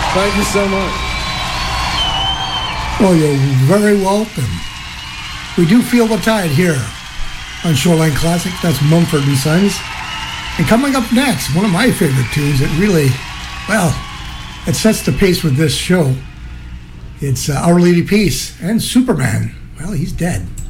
Thank you so much. Well, you're very welcome. We do feel the tide here on Shoreline Classic. That's Mumford & Sons. And coming up next, one of my favorite tunes that really, well, it sets the pace with this show. It's Our Lady Peace and Superman. Well, he's dead.